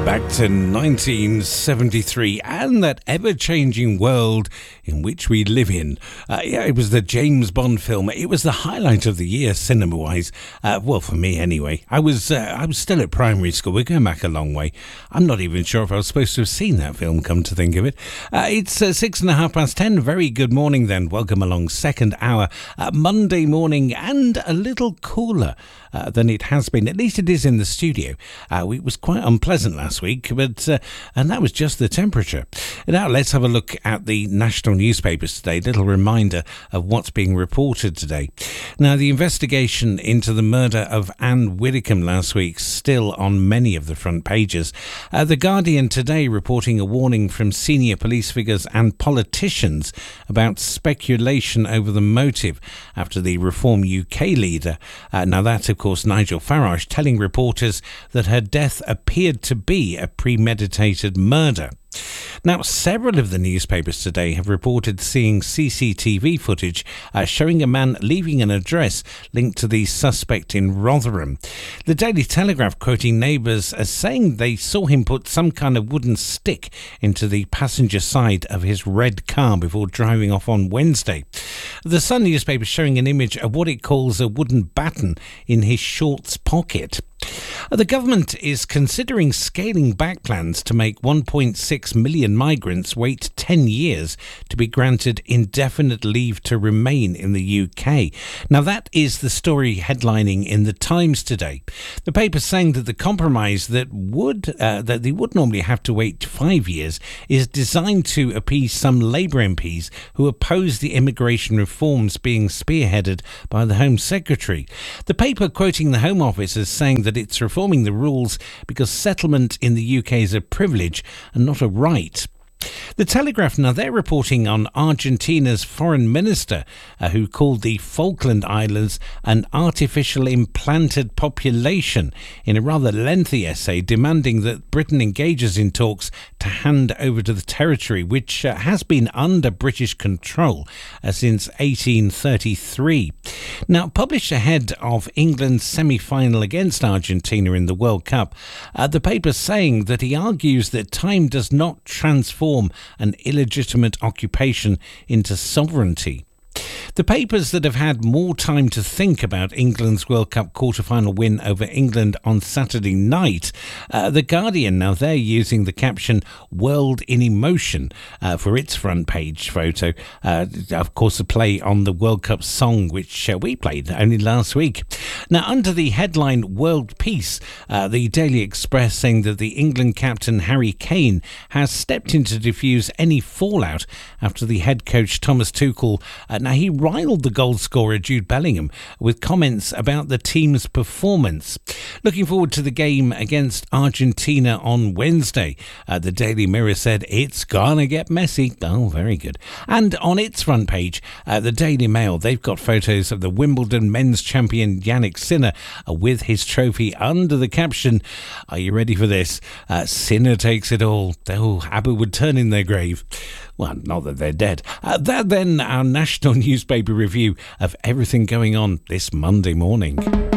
Back to 1973 and that ever-changing world in which we live in. It was the James Bond film. It was the highlight of the year, cinema-wise. Well, for me anyway. I was still at primary school. We're going back a long way. I'm not even sure if I was supposed to have seen that film, come to think of it. It's 10:06. Very good morning then. Welcome along. Second hour, Monday morning, and a little cooler than it has been. At least it is in the studio. It was quite unpleasant last week, but and that was just the temperature. Now let's have a look at the national newspapers today. Little reminder of what's being reported today. Now, the investigation into the murder of Anne Widdecombe last week still on many of the front pages. The Guardian today reporting a warning from senior police figures and politicians about speculation over the motive after the Reform UK leader, now that's of course Nigel Farage, telling reporters that her death appeared to be a premeditated murder. Now, several of the newspapers today have reported seeing CCTV footage showing a man leaving an address linked to the suspect in Rotherham. The Daily Telegraph quoting neighbours as saying they saw him put some kind of wooden stick into the passenger side of his red car before driving off on Wednesday. The Sun newspaper showing an image of what it calls a wooden baton in his shorts pocket. The government is considering scaling back plans to make 1.6 million migrants wait 10 years to be granted indefinite leave to remain in the UK. Now, that is the story headlining in the Times today. The paper saying that the compromise that they would normally have to wait 5 years is designed to appease some Labour MPs who oppose the immigration reforms being spearheaded by the Home Secretary. The paper quoting the Home Office as saying that it's reforming the rules because settlement in the UK is a privilege and not a right. The Telegraph, now they're reporting on Argentina's foreign minister who called the Falkland Islands an artificial implanted population in a rather lengthy essay demanding that Britain engages in talks to hand over to the territory, which has been under British control since 1833. Now, published ahead of England's semi-final against Argentina in the World Cup, the paper's saying that he argues that time does not transform an illegitimate occupation into sovereignty. The papers that have had more time to think about England's World Cup quarter-final win over England on Saturday night, The Guardian, now they're using the caption "World in Emotion" for its front page photo. Of course, a play on the World Cup song, which we played only last week. Now, under the headline "World Peace," the Daily Express saying that the England captain Harry Kane has stepped in to defuse any fallout after the head coach Thomas Tuchel, now he riled the goal scorer Jude Bellingham with comments about the team's performance. Looking forward to the game against Argentina on Wednesday. The Daily Mirror said it's gonna get messy. Oh, very good. And on its front page, the Daily Mail, they've got photos of the Wimbledon men's champion Yannick Sinner with his trophy under the caption, are you ready for this? Sinner takes it all. Oh, ABBA would turn in their grave. Well, not that they're dead. That then our national newspaper review of everything going on this Monday morning.